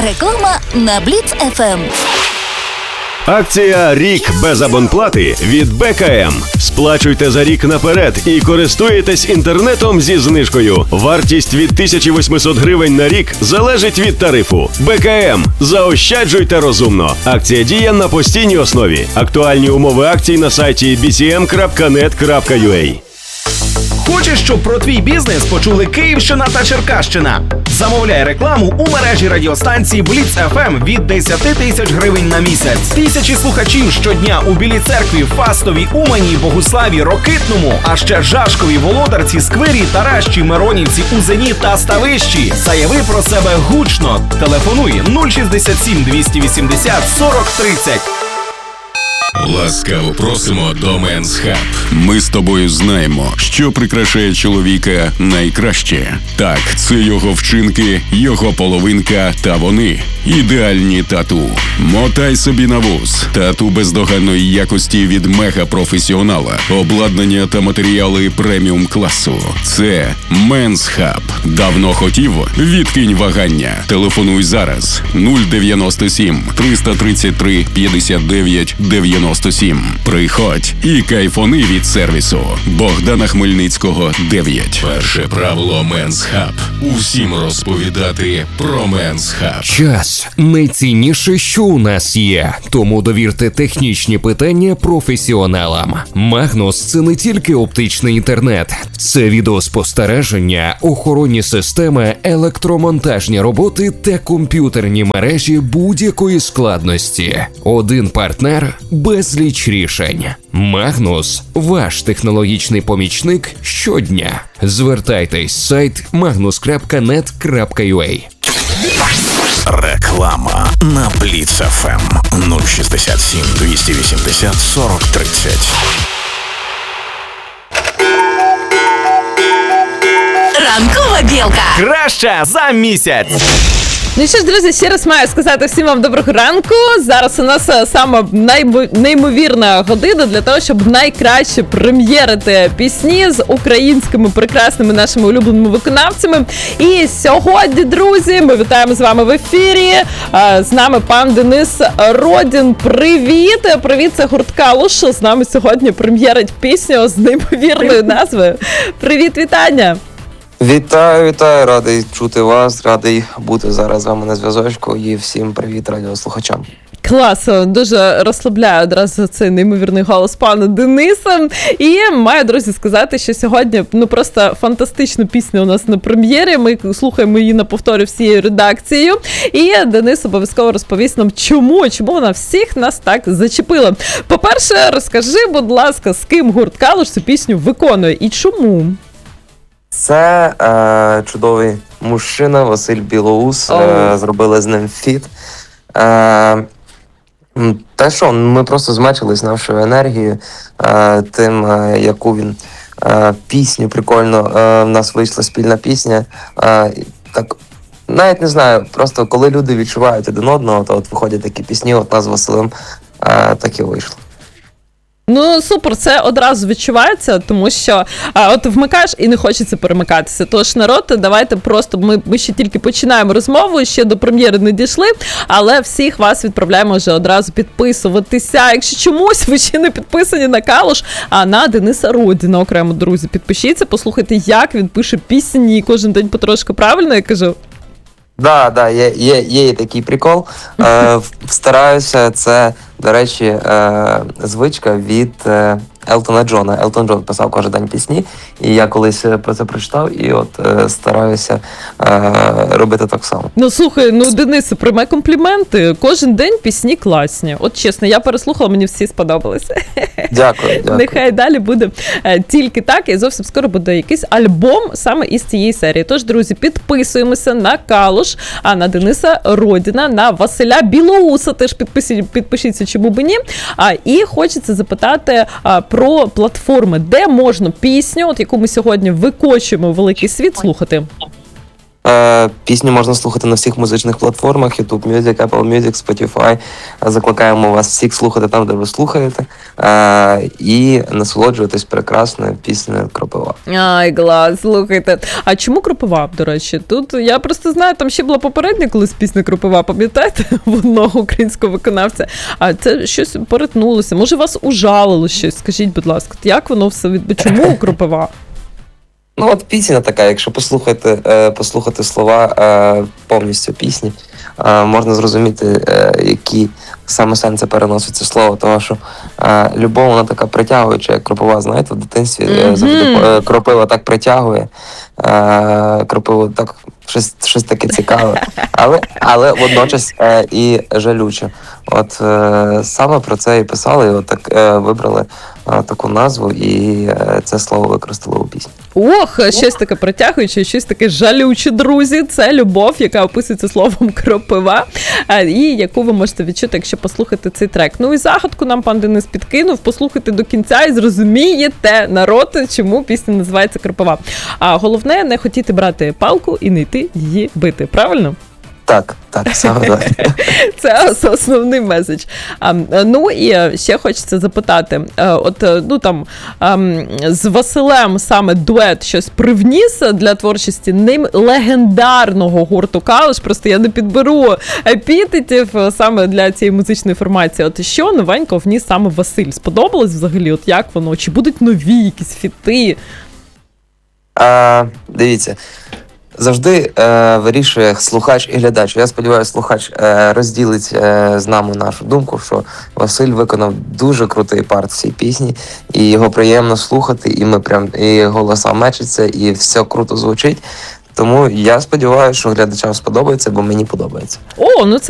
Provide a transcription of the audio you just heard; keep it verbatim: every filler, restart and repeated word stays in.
Реклама на Бліц еф ем. Акція «Рік без абонплати» від Бе Ка Ем. Сплачуйте за рік наперед і користуєтесь інтернетом зі знижкою. Вартість від тисяча вісімсот гривень на рік залежить від тарифу. Бе Ка Ем. Заощаджуйте розумно. Акція діє на постійній основі. Актуальні умови акцій на сайті бі сі ем крапка нет крапка ю а. Хочеш, щоб про твій бізнес почули Київщина та Черкащина? Замовляй рекламу у мережі радіостанцій Бліц еф ем від десять тисяч гривень на місяць. Тисячі слухачів щодня у Білій Церкві, Фастовій, Умані, Богуславі, Рокитному, а ще Жашкові, Володарці, Сквирі, Таращі, Миронівці, Узені та Ставищі. Заяви про себе гучно. Телефонуй нуль шістдесят сім двісті вісімдесят сорок тридцять. Ласкаво просимо до Men's Hub. Ми з тобою знаємо, що прикрашає чоловіка найкраще. Так, це його вчинки, його половинка та вони. Ідеальні тату. Мотай собі на вуз. Тату бездоганної якості від мега-професіонала. Обладнання та матеріали преміум класу. Це Men's Hub. Давно хотів? Відкинь вагання. Телефонуй зараз. нуль дев'яносто сім триста тридцять три п'ятдесят дев'ять дев'яносто сім. Приходь і кайфони від сервісу. Богдана Хмельницького, дев'ять. Перше правило Men's Hub. Усім розповідати про Men's Hub. Час – найцінніше, що у нас є. Тому довірте технічні питання професіоналам. Магнус – це не тільки оптичний інтернет. Це відеоспостереження, охоронні системи, електромонтажні роботи та комп'ютерні мережі будь-якої складності. Один партнер – безліч рішень. Магнус – ваш технологічний помічник щодня. Звертайтесь сайт магнус крапка нет крапка ю а. Реклама на Бліц еф ем нуль шістдесят сім двісті вісімдесят сорок тридцять. Ранкова білка. Краще за місяць. Ну що ж, друзі, ще раз маю сказати всім вам доброго ранку. Зараз у нас саме неймовірна година для того, щоб найкраще прем'єрити пісні з українськими прекрасними нашими улюбленими виконавцями. І сьогодні, друзі, ми вітаємо з вами в ефірі. З нами пан Денис Родін. Привіт! Привіт, це гурт Калуш. З нами сьогодні прем'єрить пісню з неймовірною назвою. Привіт, вітання! Вітаю, вітаю, радий чути вас, радий бути зараз з вами на зв'язочку і всім привіт радіослухачам. Клас, дуже розслабляє одразу цей неймовірний голос пана Дениса. І маю, друзі, сказати, що сьогодні ну просто фантастична пісня у нас на прем'єрі. Ми слухаємо її на повторі всією редакцією. І Денис обов'язково розповість нам, чому, чому вона всіх нас так зачепила. По-перше, розкажи, будь ласка, з ким гурт Калуш цю пісню виконує і чому? Це е, чудовий мужчина Василь Білоус, е, зробили з ним фіт. Е, те, що ми просто змечились нашою енергією, е, тим, е, яку він е, пісню, прикольно, е, в нас вийшла спільна пісня. Е, так, навіть не знаю, просто коли люди відчувають один одного, то от виходять такі пісні, от нас з Василем е, так і вийшло. Ну, супер, це одразу відчувається, тому що а, от вмикаєш і не хочеться перемикатися. Тож, народ, давайте просто, ми, ми ще тільки починаємо розмову, ще до прем'єри не дійшли, але всіх вас відправляємо вже одразу підписуватися. Якщо чомусь ви ще не підписані на Калуш, а на Дениса Родіна окремо, друзі, підпишіться, послухайте, як він пише пісні кожен день потрошки, правильно я кажу? Да, да, є, є, є такий прикол. Е, стараюся, це, до речі, е, звичка від е, Елтона Джона. Елтон Джон писав кожен день пісні, і я колись про це прочитав, і от е, стараюся е, робити так само. Ну, слухай, ну, Денисе, приймай компліменти. Кожен день пісні класні. От чесно, я переслухала, мені всі сподобалися. Дякую, дякую. Нехай далі буде е, тільки так, і зовсім скоро буде якийсь альбом саме із цієї серії. Тож, друзі, підписуємося на Калуш, а на Дениса Родіна, на Василя Білоуса теж підпишіться, підпишіться, чому б ні. А, і хочеться запитати а, про платформи, де можна пісню, от яку ми сьогодні викочуємо в великий світ, слухати. Е, Пісню можна слухати на всіх музичних платформах: YouTube Music, Apple Music, Spotify. Закликаємо вас всіх слухати там, де ви слухаєте, е, і насолоджуватись прекрасною піснею «Кропива». Ай, клас, слухайте. А чому Кропива, до речі? Тут я просто знаю, там ще була попередня колись пісня Кропива, пам'ятаєте, в одного українського виконавця. А це щось перетнулося. Може, вас ужалило щось? Скажіть, будь ласка, як воно все від... Чому Кропива? Ну, от пісня така, якщо послухати, е, послухати слова е, повністю пісні, е, можна зрозуміти, е, які саме сенси переносить це слово, тому що е, любов, вона така притягуюча, як кропива, знаєте, в дитинстві mm-hmm. завжди е, кропива так притягує, е, кропива так щось, щось таке цікаве, але, але водночас е, і жалюче. От е, саме про це і писали, і от так е, вибрали е, таку назву, і е, це слово використали у пісні. Ох, щось таке притягуюче, щось таке жалюче, друзі. Це любов, яка описується словом кропива, і яку ви можете відчути, якщо послухати цей трек. Ну і загадку нам пан Денис підкинув. Послухайте до кінця і зрозумієте, народ, чому пісня називається Кропива. А головне, не хотіти брати палку і не йти її бити. Правильно? Так, так, саме так. Це основний меседж. А, ну і ще хочеться запитати, от, ну там, з Василем саме дует щось привніс для творчості ним легендарного гурту Калиш, просто я не підберу епітетів саме для цієї музичної формації. От що новенького вніс саме Василь? Сподобалось взагалі? От як воно? Чи будуть нові якісь фіти? А, дивіться. Завжди е, вирішує слухач і глядач. Я сподіваюся, слухач е, розділить е, з нами нашу думку, що Василь виконав дуже крутий парт в цій пісні, і його приємно слухати, і ми прям і голоса мечаться, і все круто звучить. Тому я сподіваюся, що глядачам сподобається, бо мені подобається. О, ну це